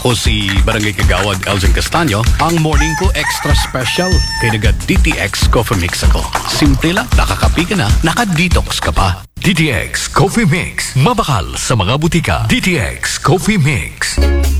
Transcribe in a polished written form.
Ako si Barangay Kagawad Elgin Castaño. Ang morning ko extra special kay naga DTX Coffee Mix ako. Simple lang, nakakapi ka na, naka-detox ka pa. DTX Coffee Mix. Mabakal sa mga butika. DTX Coffee Mix.